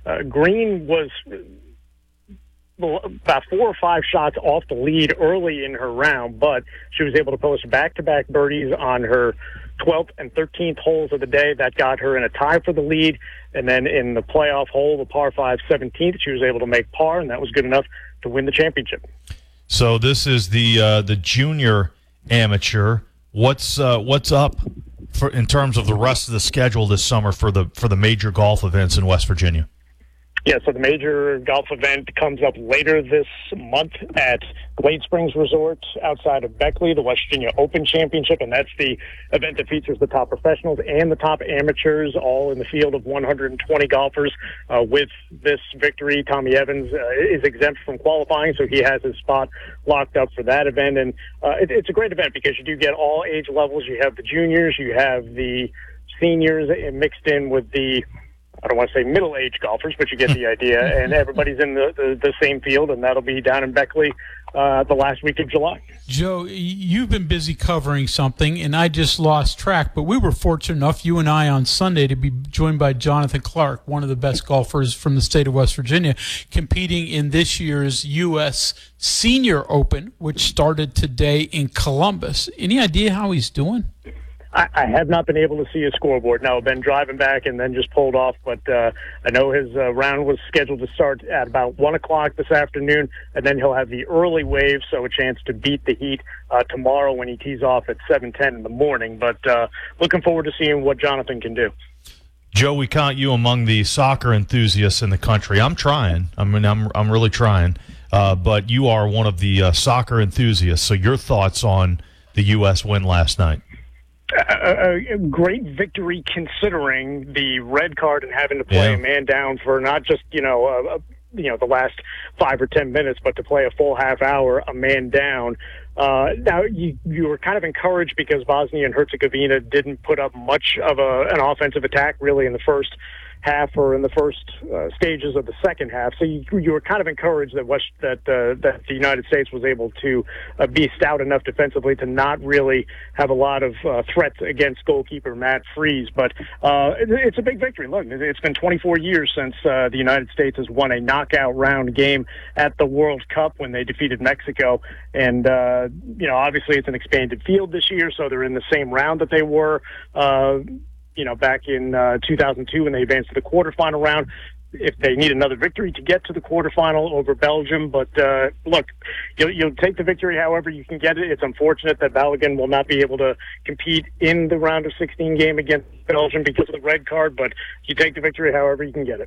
Green was about 4 or 5 shots off the lead early in her round, but she was able to post back-to-back birdies on her 12th and 13th holes of the day. That got her in a tie for the lead. And then in the playoff hole, the par 5 17th, she was able to make par, and that was good enough to win the championship. So this is the junior amateur. What's up in terms of the rest of the schedule this summer for the major golf events in West Virginia? Yeah, so the major golf event comes up later this month at Glade Springs Resort outside of Beckley, the West Virginia Open Championship, and that's the event that features the top professionals and the top amateurs, all in the field of 120 golfers. With this victory, Tommy Evans is exempt from qualifying, so he has his spot locked up for that event. And it's a great event because you do get all age levels. You have the juniors, you have the seniors mixed in with the, I don't want to say middle-aged golfers, but you get the idea. And everybody's in the same field, and that'll be down in Beckley the last week of July. Joe, you've been busy covering something, and I just lost track. But we were fortunate enough, you and I, on Sunday, to be joined by Jonathan Clark, one of the best golfers from the state of West Virginia, competing in this year's U.S. Senior Open, which started today in Columbus. Any idea how he's doing? I have not been able to see his scoreboard. No, I've been driving back and then just pulled off, but I know his round was scheduled to start at about 1 o'clock this afternoon, and then he'll have the early wave, so a chance to beat the heat tomorrow when he tees off at 7:10 in the morning. But looking forward to seeing what Jonathan can do. Joe, we count you among the soccer enthusiasts in the country. I'm trying. I'm really trying. But you are one of the soccer enthusiasts, so your thoughts on the U.S. win last night? A great victory considering the red card and having to play a man down for not just, the last 5 or 10 minutes, but to play a full half hour, a man down. Now, you were kind of encouraged because Bosnia and Herzegovina didn't put up much of an offensive attack really in the first half or in the first stages of the second half. So you were kind of encouraged that the United States was able to be stout enough defensively to not really have a lot of threats against goalkeeper Matt Freese. But it's a big victory. Look, it's been 24 years since the United States has won a knockout round game at the World Cup when they defeated Mexico. And, obviously it's an expanded field this year, so they're in the same round that they were back in 2002 when they advanced to the quarterfinal round. If they need another victory to get to the quarterfinal over Belgium. But look, you'll take the victory however you can get it. It's unfortunate that Balogun will not be able to compete in the round of 16 game against Belgium because of the red card, but you take the victory however you can get it.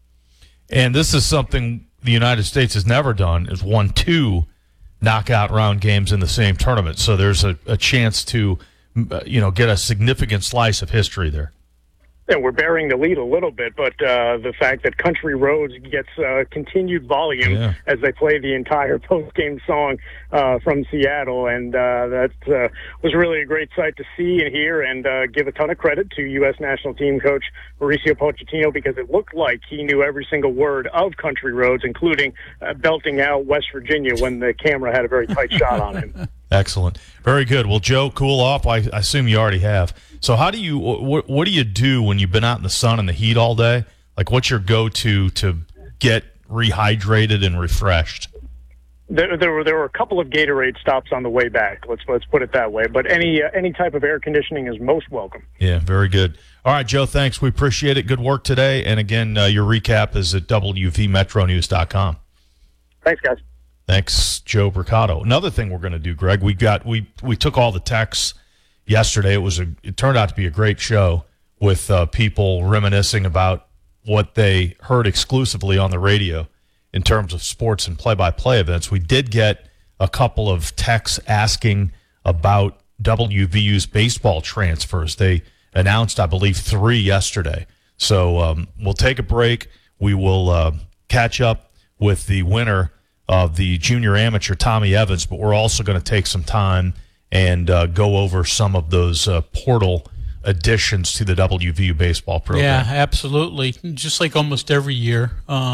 And this is something the United States has never done, is won 2 knockout round games in the same tournament. So there's a chance to get a significant slice of history there. And we're bearing the lead a little bit, but the fact that Country Roads gets continued volume as they play the entire post-game song from Seattle, and that was really a great sight to see and hear, and give a ton of credit to U.S. national team coach Mauricio Pochettino, because it looked like he knew every single word of Country Roads, including belting out West Virginia when the camera had a very tight shot on him. Excellent. Very good. Well, Joe, cool off. I assume you already have. So what do you do when you've been out in the sun and the heat all day? Like, what's your go-to to get rehydrated and refreshed? There were a couple of Gatorade stops on the way back. Let's put it that way. But any type of air conditioning is most welcome. Yeah, very good. All right, Joe, thanks. We appreciate it. Good work today. And again, your recap is at wvmetronews.com. Thanks, guys. Thanks, Joe Bricado. Another thing we're going to do, Greg, we took all the texts yesterday. It turned out to be a great show with people reminiscing about what they heard exclusively on the radio in terms of sports and play-by-play events. We did get a couple of texts asking about WVU's baseball transfers. They announced, I believe, 3 yesterday. So we'll take a break. We will catch up with the winner of the junior amateur, Tommy Evans, but we're also going to take some time and go over some of those portal additions to the WVU baseball program. Yeah, absolutely. Just like almost every year,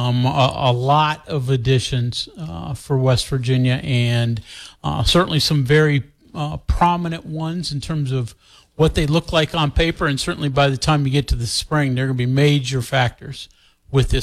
a lot of additions for West Virginia, and certainly some very prominent ones in terms of what they look like on paper, and certainly by the time you get to the spring, they're going to be major factors with this